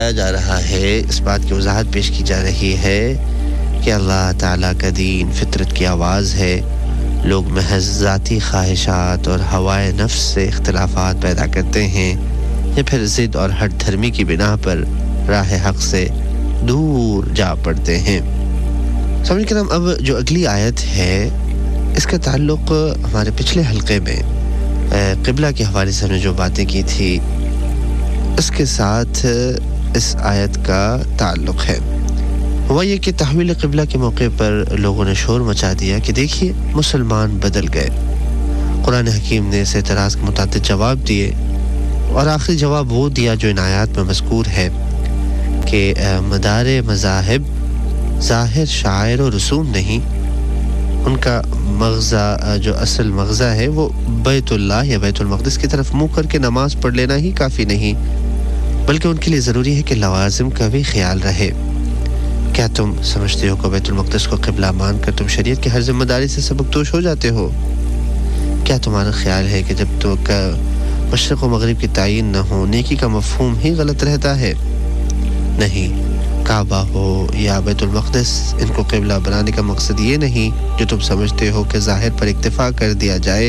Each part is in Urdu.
جا رہا ہے، اس بات کی وضاحت پیش کی جا رہی ہے کہ اللہ تعالیٰ کا دین فطرت کی آواز ہے. لوگ محض ذاتی خواہشات اور ہوائے نفس سے اختلافات پیدا کرتے ہیں یا پھر ضد اور ہٹ دھرمی کی بنا پر راہ حق سے دور جا پڑتے ہیں. سامعین کرام، اب جو اگلی آیت ہے اس کا تعلق ہمارے پچھلے حلقے میں قبلہ کے حوالے سے ہم نے جو باتیں کی تھی اس کے ساتھ اس آیت کا تعلق ہے. ہوا یہ کہ تحویل قبلہ کے موقع پر لوگوں نے شور مچا دیا کہ دیکھیے مسلمان بدل گئے. قرآن حکیم نے اس اعتراض کے متعدد جواب دیے اور آخری جواب وہ دیا جو ان آیات میں مذکور ہے کہ مدار مذاہب ظاہر شعائر و رسوم نہیں، ان کا مغزى جو اصل مغزى ہے وہ بیت اللہ یا بیت المقدس کی طرف منہ کر کے نماز پڑھ لینا ہی کافی نہیں، بلکہ ان کے لیے ضروری ہے کہ لوازم کا بھی خیال رہے. کیا تم سمجھتے ہو کہ بیت المقدس کو قبلہ مان کر تم شریعت کی ہر ذمہ داری سے سبکدوش ہو جاتے ہو؟ کیا تمہارا خیال ہے کہ جب تو مشرق و مغرب کی تعین نہ ہو نیکی کا مفہوم ہی غلط رہتا ہے؟ نہیں، کعبہ ہو یا بیت المقدس، ان کو قبلہ بنانے کا مقصد یہ نہیں جو تم سمجھتے ہو کہ ظاہر پر اکتفا کر دیا جائے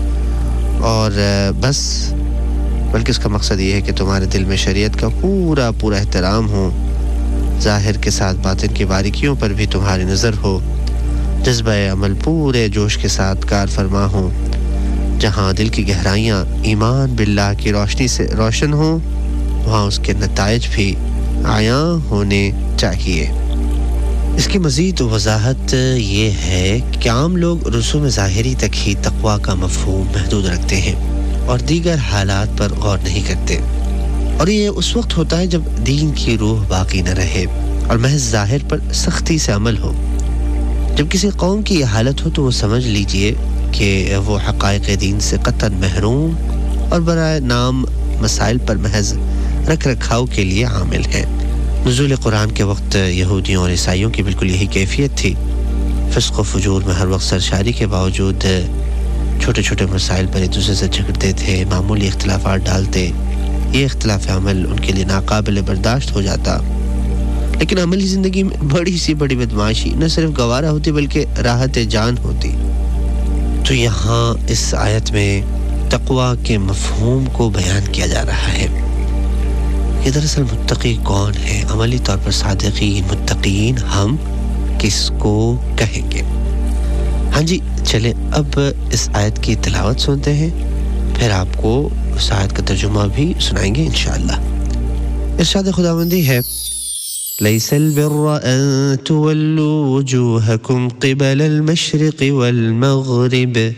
اور بس، بلکہ اس کا مقصد یہ ہے کہ تمہارے دل میں شریعت کا پورا احترام ہو، ظاہر کے ساتھ باطن کی باریکیوں پر بھی تمہاری نظر ہو، جذبہ عمل پورے جوش کے ساتھ کار فرما ہو. جہاں دل کی گہرائیاں ایمان باللہ کی روشنی سے روشن ہوں وہاں اس کے نتائج بھی عیاں ہونے چاہیے. اس کی مزید وضاحت یہ ہے کہ عام لوگ رسوم ظاہری تک ہی تقویٰ کا مفہوم محدود رکھتے ہیں اور دیگر حالات پر غور نہیں کرتے، اور یہ اس وقت ہوتا ہے جب دین کی روح باقی نہ رہے اور محض ظاہر پر سختی سے عمل ہو. جب کسی قوم کی یہ حالت ہو تو وہ سمجھ لیجئے کہ وہ حقائق دین سے قطعاً محروم اور برائے نام مسائل پر محض رکھ رکھاؤ کے لیے عامل ہیں. نزول قرآن کے وقت یہودیوں اور عیسائیوں کی بالکل یہی کیفیت تھی. فسق و فجور میں ہر وقت سرشاری کے باوجود چھوٹے چھوٹے مسائل پر ایک دوسرے سے جھگڑتے تھے، معمولی اختلافات ڈالتے. یہ اختلاف عمل ان کے لیے ناقابل برداشت ہو جاتا، لیکن عملی زندگی میں بڑی بدمعاشی نہ صرف گوارا ہوتی بلکہ راحت جان ہوتی. تو یہاں اس آیت میں تقویٰ کے مفہوم کو بیان کیا جا رہا ہے. یہ دراصل متقی کون ہے؟ عملی طور پر صادقین متقین ہم کس کو کہیں گے؟ ہاں جی، چلیں اب اس آیت کی تلاوت سنتے ہیں، پھر آپ کو اس آیت کا ترجمہ بھی سنائیں گے انشاءاللہ. ارشاد خداوندی ہے: ليس البر أن تولوا وجوهكم قبل المشرق والمغرب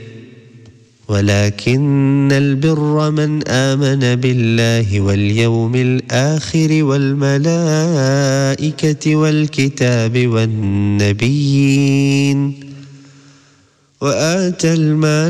ولكن البر من آمن بالله واليوم الآخر والملائكة والكتاب والنبيين وآتى المال